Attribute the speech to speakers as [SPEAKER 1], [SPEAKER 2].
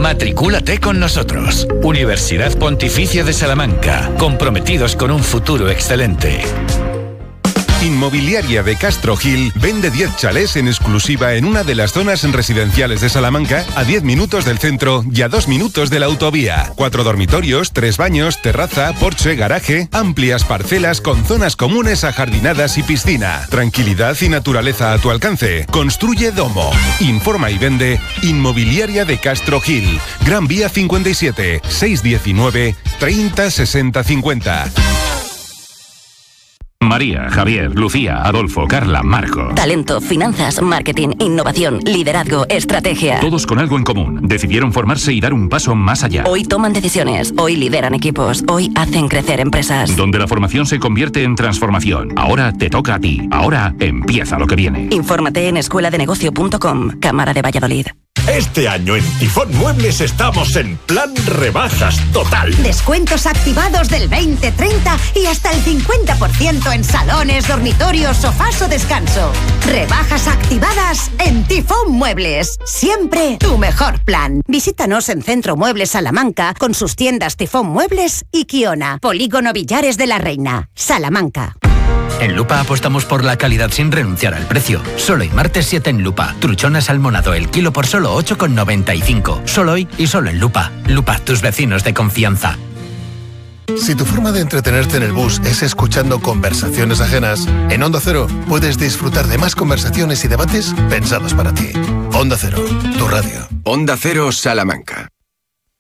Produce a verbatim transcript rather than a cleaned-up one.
[SPEAKER 1] Matricúlate con nosotros. Universidad Pontificia de Salamanca, comprometidos con un futuro excelente.
[SPEAKER 2] Inmobiliaria de Castro Gil vende diez chalés en exclusiva en una de las zonas residenciales de Salamanca, a diez minutos del centro y a dos minutos de la autovía. Cuatro dormitorios, tres baños, terraza, porche, garaje, amplias parcelas con zonas comunes ajardinadas y piscina. Tranquilidad y naturaleza a tu alcance. Construye Domo. Informa y vende Inmobiliaria de Castro Gil. Gran Vía cincuenta y siete, seiscientos diecinueve, treinta sesenta cincuenta.
[SPEAKER 3] María, Javier, Lucía, Adolfo, Carla, Marco.
[SPEAKER 4] Talento, finanzas, marketing, innovación, liderazgo, estrategia.
[SPEAKER 3] Todos con algo en común. Decidieron formarse y dar un paso más allá.
[SPEAKER 4] Hoy toman decisiones, hoy lideran equipos, hoy hacen crecer empresas.
[SPEAKER 3] Donde la formación se convierte en transformación. Ahora te toca a ti. Ahora empieza lo que viene.
[SPEAKER 4] Infórmate en escuela de negocio punto com, Cámara de Valladolid.
[SPEAKER 5] Este año en Tifón Muebles estamos en plan rebajas total.
[SPEAKER 6] Descuentos activados del veinte, treinta y hasta el cincuenta por ciento en salones, dormitorios, sofás o descanso. Rebajas activadas en Tifón Muebles. Siempre tu mejor plan. Visítanos en Centro Muebles Salamanca con sus tiendas Tifón Muebles y Kiona. Polígono Villares de la Reina, Salamanca.
[SPEAKER 7] En Lupa apostamos por la calidad sin renunciar al precio. Solo hoy martes siete en Lupa. Truchona salmonado el kilo por solo ocho con noventa y cinco. Solo hoy y solo en Lupa. Lupa, tus vecinos de confianza.
[SPEAKER 8] Si tu forma de entretenerte en el bus es escuchando conversaciones ajenas, en Onda Cero puedes disfrutar de más conversaciones y debates pensados para ti. Onda Cero, tu radio.
[SPEAKER 9] Onda Cero Salamanca.